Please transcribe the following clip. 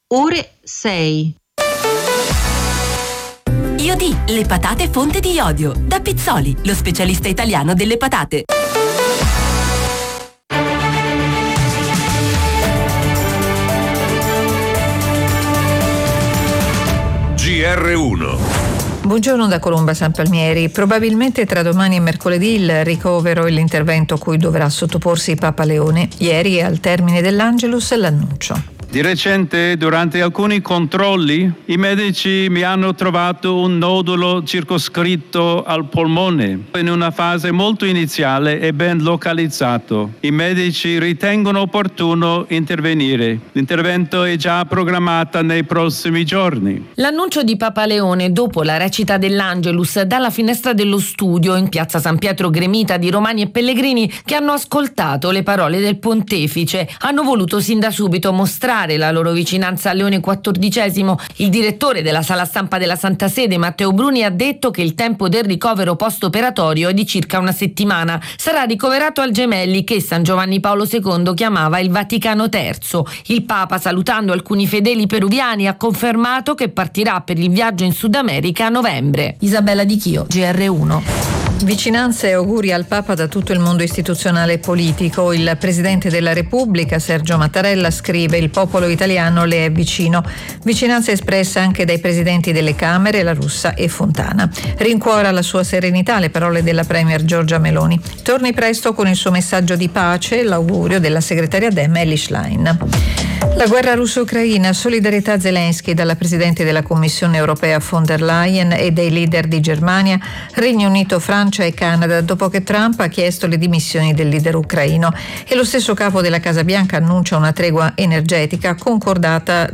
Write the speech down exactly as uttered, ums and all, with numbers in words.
ore sei. Iodì, le patate fonte di iodio. Da Pizzoli, lo specialista italiano delle patate. G R uno. Buongiorno da Colomba San Palmieri. Probabilmente tra domani e mercoledì il ricovero e l'intervento a cui dovrà sottoporsi Papa Leone. Ieri, al termine dell'Angelus, l'annuncio. Di recente, durante alcuni controlli, i medici mi hanno trovato un nodulo circoscritto al polmone, in una fase molto iniziale e ben localizzato. I medici ritengono opportuno intervenire. L'intervento è già programmato nei prossimi giorni. L'annuncio di Papa Leone dopo la recita dell'Angelus dalla finestra dello studio in piazza San Pietro gremita di romani e pellegrini che hanno ascoltato le parole del pontefice. Hanno voluto sin da subito mostrare la loro vicinanza a Leone quattordicesimo. Il direttore della sala stampa della Santa Sede, Matteo Bruni, ha detto che il tempo del ricovero post-operatorio è di circa una settimana. Sarà ricoverato al Gemelli, che San Giovanni Paolo secondo chiamava il Vaticano terzo. Il Papa, salutando alcuni fedeli peruviani, ha confermato che partirà per il viaggio in Sud America a novembre. Isabella Di Chio, G R uno. Vicinanze e auguri al Papa da tutto il mondo istituzionale e politico. Il Presidente della Repubblica, Sergio Mattarella, scrive: il popolo italiano le è vicino. Vicinanza espressa anche dai Presidenti delle Camere, La Russa e Fontana. Rincuora la sua serenità le parole della Premier Giorgia Meloni. Torni presto con il suo messaggio di pace, l'augurio della segretaria Dem Elly Schlein. La guerra russo-ucraina, solidarietà Zelensky dalla Presidente della Commissione europea von der Leyen e dei leader di Germania, Regno Unito, Francia e Canada, dopo che Trump ha chiesto le dimissioni del leader ucraino, e lo stesso capo della Casa Bianca annuncia una tregua energetica concordata